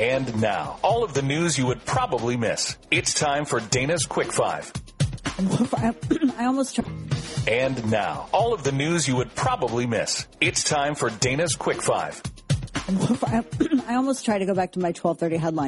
And now, all of the news you would probably miss. It's time for Dana's Quick Five. I almost tried. And now, all of the news you would probably miss. It's time for Dana's Quick Five. I almost tried to go back to my 12:30 headline.